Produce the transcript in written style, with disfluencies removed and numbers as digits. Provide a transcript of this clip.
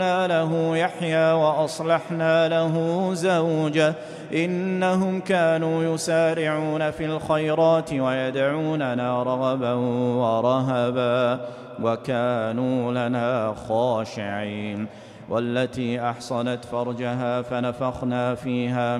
له يحيى وأصلحنا له زوجه إنهم كانوا يسارعون في الخيرات ويدعوننا رغبا ورهبا وكانوا لنا خاشعين والتي أحصنت فرجها فنفخنا فيها